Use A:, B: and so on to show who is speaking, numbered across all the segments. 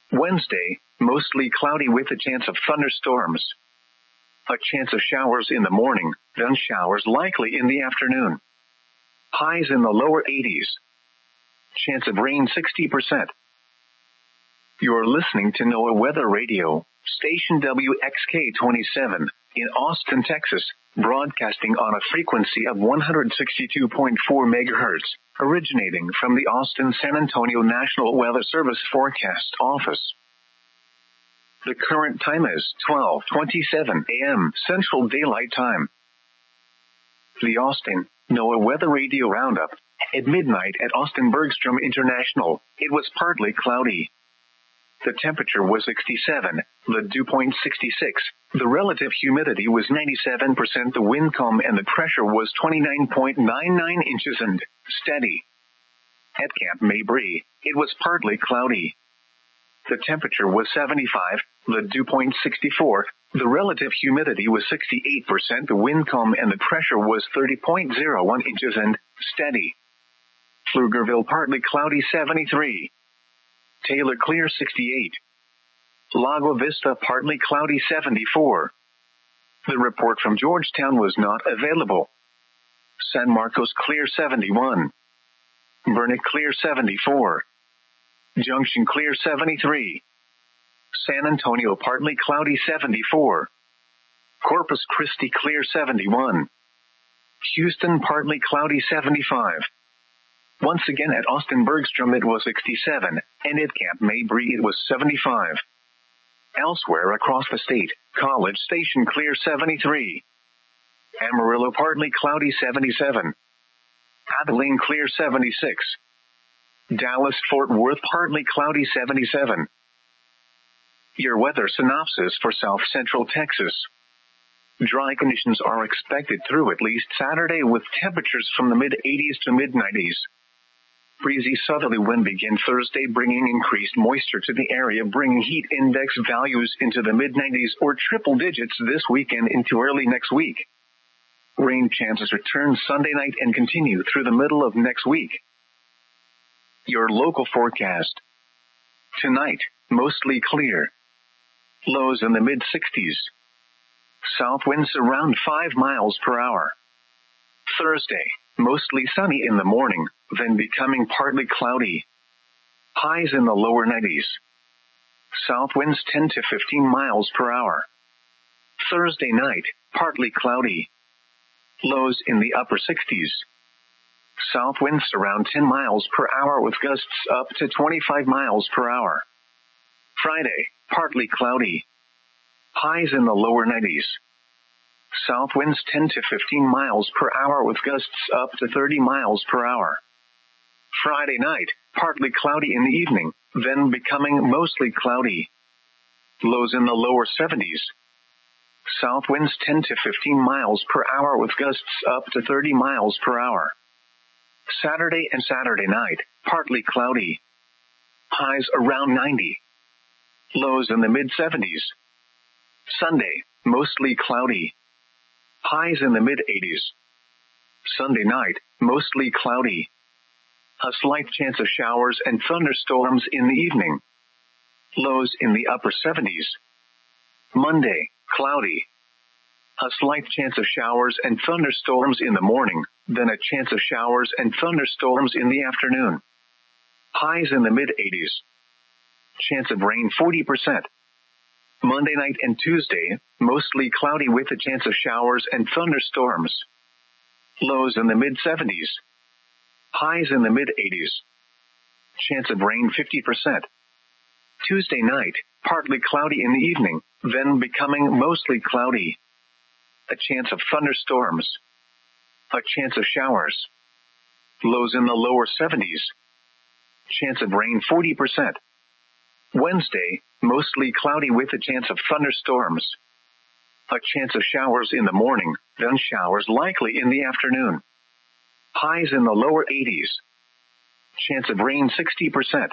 A: Wednesday, mostly cloudy with a chance of thunderstorms. A chance of showers in the morning, then showers likely in the afternoon. Highs in the lower 80s. Chance of rain 60%. You're listening to NOAA Weather Radio, station WXK-27, in Austin, Texas, broadcasting on a frequency of 162.4 MHz, originating from the Austin-San Antonio National Weather Service Forecast Office. The current time is 12:27 a.m. Central Daylight Time. The Austin NOAA Weather Radio Roundup. At midnight at Austin Bergstrom International, it was partly cloudy. The temperature was 67, the dew point 66, the relative humidity was 97%, the wind calm and the pressure was 29.99 inches and steady. At Camp Mabry, it was partly cloudy. The temperature was 75, the dew point 64, the relative humidity was 68%, the wind calm and the pressure was 30.01 inches and steady. Pflugerville partly cloudy 73. Taylor clear 68. Lago Vista partly cloudy 74. The report from Georgetown was not available. San Marcos clear 71. Burnet clear 74. Junction clear 73. San Antonio partly cloudy 74. Corpus Christi clear 71. Houston partly cloudy 75. Once again at Austin Bergstrom it was 67, and at Camp Mabry it was 75. Elsewhere across the state, College Station clear 73. Amarillo partly cloudy 77. Abilene clear 76. Dallas-Fort Worth partly cloudy 77. Your weather synopsis for South Central Texas. Dry conditions are expected through at least Saturday with temperatures from the mid-80s to mid-90s. Breezy southerly wind begin Thursday, bringing increased moisture to the area, bringing heat index values into the mid-90s or triple digits this weekend into early next week. Rain chances return Sunday night and continue through the middle of next week. Your local forecast. Tonight, mostly clear. Lows in the mid-60s. South winds around 5 miles per hour. Thursday, mostly sunny in the morning, then becoming partly cloudy. Highs in the lower 90s. South winds 10 to 15 miles per hour. Thursday night, partly cloudy. Lows in the upper 60s. South winds around 10 miles per hour with gusts up to 25 miles per hour. Friday, partly cloudy. Highs in the lower 90s. South winds 10 to 15 miles per hour with gusts up to 30 miles per hour. Friday night, partly cloudy in the evening, then becoming mostly cloudy. Lows in the lower 70s. South winds 10 to 15 miles per hour with gusts up to 30 miles per hour. Saturday and Saturday night, partly cloudy. Highs around 90. Lows in the mid-70s. Sunday, mostly cloudy. Highs in the mid-80s. Sunday night, mostly cloudy. A slight chance of showers and thunderstorms in the evening. Lows in the upper 70s. Monday, cloudy. A slight chance of showers and thunderstorms in the morning, then a chance of showers and thunderstorms in the afternoon. Highs in the mid-80s. Chance of rain 40%. Monday night and Tuesday, mostly cloudy with a chance of showers and thunderstorms. Lows in the mid-70s. Highs in the mid-80s. Chance of rain 50%. Tuesday night, partly cloudy in the evening, then becoming mostly cloudy. A chance of thunderstorms. A chance of showers. Lows in the lower 70s. Chance of rain 40%. Wednesday, mostly cloudy with a chance of thunderstorms. A chance of showers in the morning, then showers likely in the afternoon. Highs in the lower 80s. Chance of rain 60%.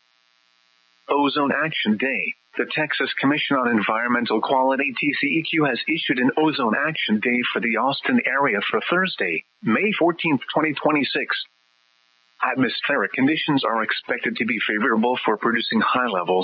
A: Ozone Action Day. The Texas Commission on Environmental Quality TCEQ has issued an Ozone Action Day for the Austin area for Thursday, May 14, 2026. Atmospheric conditions are expected to be favorable for producing high levels